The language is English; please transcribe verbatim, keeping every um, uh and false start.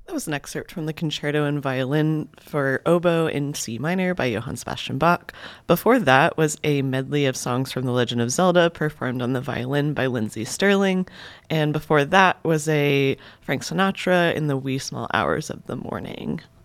That was an excerpt from the Concerto in Violin for Oboe in C minor by Johann Sebastian Bach. Before that was a medley of songs from The Legend of Zelda performed on the violin by Lindsey Sterling. And before that was a Frank Sinatra in the wee small hours of the morning.